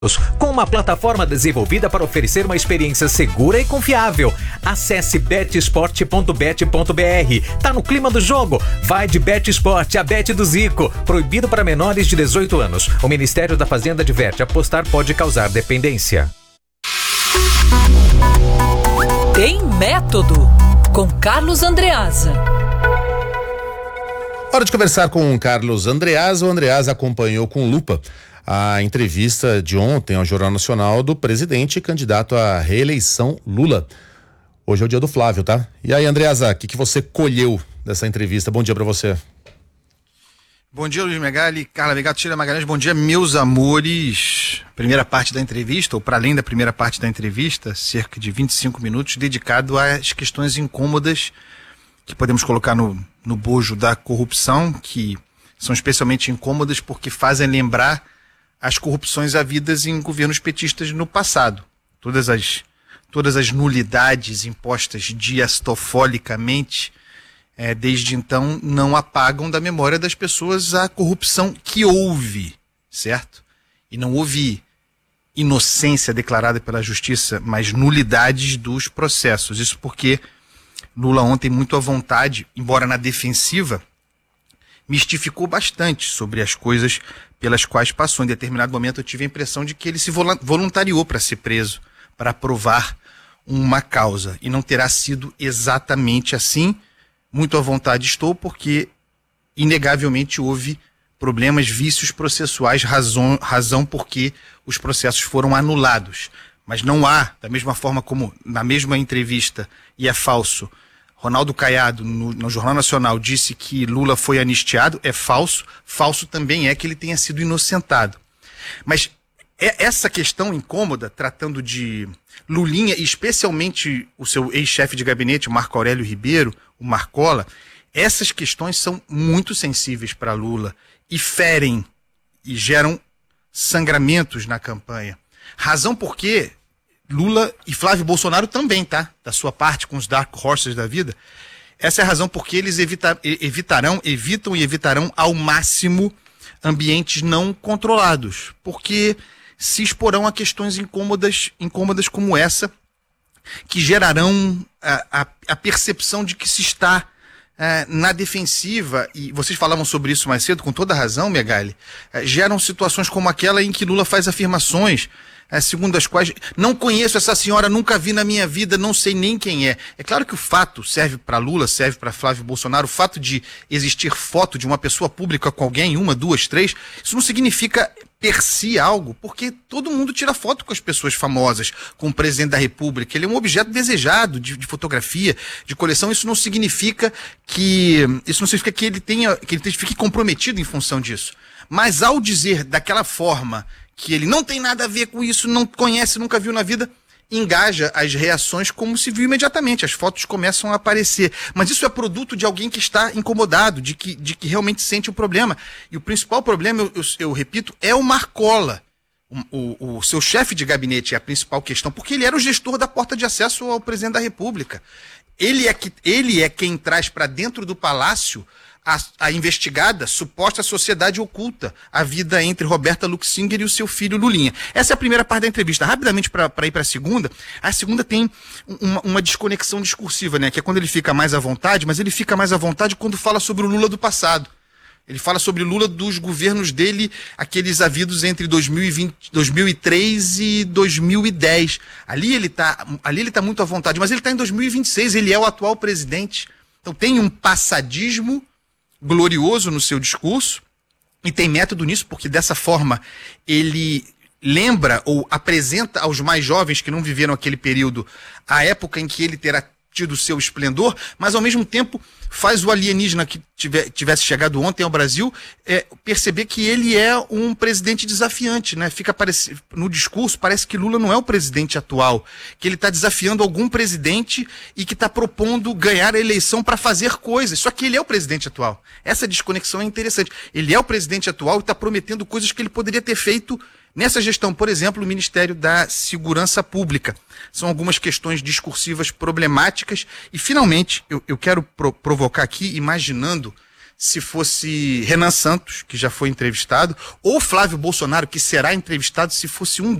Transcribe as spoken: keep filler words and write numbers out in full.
com uma plataforma desenvolvida para oferecer uma experiência segura e confiável. Acesse bet sport ponto bet ponto br. Tá no clima do jogo? Vai de BetSport, a Bet do Zico. Proibido para menores de dezoito anos. O Ministério da Fazenda adverte: apostar pode causar dependência. Tem Método, com Carlos Andreasa. Hora de conversar com o Carlos Andreasa. O Andreasa acompanhou com lupa a entrevista de ontem ao Jornal Nacional do presidente e candidato à reeleição Lula. Hoje é o dia do Flávio, tá? E aí, Andreasa, o que, que você colheu dessa entrevista? Bom dia pra você. Bom dia, Luiz Megali, Carla Vegato, Sheila Magalhães. Bom dia, meus amores. Primeira parte da entrevista, ou para além da primeira parte da entrevista, cerca de vinte e cinco minutos, dedicado às questões incômodas que podemos colocar no, no bojo da corrupção, que são especialmente incômodas porque fazem lembrar as corrupções havidas em governos petistas no passado. Todas as, todas as nulidades impostas diastofolicamente, é, desde então, não apagam da memória das pessoas a corrupção que houve, certo? E não houve inocência declarada pela justiça, mas nulidades dos processos. Isso porque Lula ontem, muito à vontade, embora na defensiva, mistificou bastante sobre as coisas pelas quais passou. Em determinado momento eu tive a impressão de que ele se voluntariou para ser preso, para provar uma causa. E não terá sido exatamente assim. Muito à vontade estou, porque inegavelmente houve problemas, vícios processuais, razão, razão porque os processos foram anulados. Mas não há, da mesma forma como na mesma entrevista, e é falso, Ronaldo Caiado, no, no Jornal Nacional, disse que Lula foi anistiado, é falso. Falso também é que ele tenha sido inocentado. Mas é essa questão incômoda, tratando de Lulinha, e especialmente o seu ex-chefe de gabinete, Marco Aurélio Ribeiro, o Marcola, essas questões são muito sensíveis para Lula e ferem e geram sangramentos na campanha. Razão porque Lula e Flávio Bolsonaro também, tá? Da sua parte, com os dark horses da vida. Essa é a razão porque eles evita, evitarão, evitam e evitarão ao máximo ambientes não controlados. Porque se exporão a questões incômodas, incômodas como essa, que gerarão a, a, a percepção de que se está é, na defensiva, e vocês falavam sobre isso mais cedo, com toda razão, Megali, é, geram situações como aquela em que Lula faz afirmações É, segundo as quais, não conheço essa senhora, nunca vi na minha vida, não sei nem quem é. É claro que o fato serve para Lula, serve para Flávio Bolsonaro, o fato de existir foto de uma pessoa pública com alguém, uma, duas, três, isso não significa per si algo, porque todo mundo tira foto com as pessoas famosas, com o presidente da República. Ele é um objeto desejado de, de fotografia, de coleção. Isso não significa que isso não significa que ele tenha, que ele fique comprometido em função disso. Mas ao dizer daquela forma que ele não tem nada a ver com isso, não conhece, nunca viu na vida, engaja as reações como se viu imediatamente. As fotos começam a aparecer. Mas isso é produto de alguém que está incomodado, de que, de que realmente sente o problema. E o principal problema, eu, eu, eu repito, é o Marcola. O, o, o seu chefe de gabinete é a principal questão, porque ele era o gestor da porta de acesso ao presidente da República. Ele é, que, ele é quem traz para dentro do palácio A, a investigada suposta sociedade oculta, a vida entre Roberta Luxinger e o seu filho Lulinha. Essa é a primeira parte da entrevista. Rapidamente, para ir para a segunda, a segunda tem uma, uma desconexão discursiva, né? Que é quando ele fica mais à vontade, mas ele fica mais à vontade quando fala sobre o Lula do passado. Ele fala sobre Lula dos governos dele, aqueles havidos entre dois mil e vinte, dois mil e três e dois mil e dez. Ali ele está ali ele tá muito à vontade, mas ele está em dois mil e vinte e seis, ele é o atual presidente. Então tem um passadismo glorioso no seu discurso, e tem método nisso, porque dessa forma ele lembra ou apresenta aos mais jovens que não viveram aquele período a época em que ele terá tido seu esplendor, mas ao mesmo tempo faz o alienígena que tiver, tivesse chegado ontem ao Brasil é, perceber que ele é um presidente desafiante, né? Fica parece, no discurso parece que Lula não é o presidente atual, que ele está desafiando algum presidente e que está propondo ganhar a eleição para fazer coisas, só que ele é o presidente atual. Essa desconexão é interessante. Ele é o presidente atual e está prometendo coisas que ele poderia ter feito nessa gestão, por exemplo, o Ministério da Segurança Pública. São algumas questões discursivas problemáticas. E, finalmente, eu, eu quero pro, provocar aqui, imaginando se fosse Renan Santos, que já foi entrevistado, ou Flávio Bolsonaro, que será entrevistado se fosse um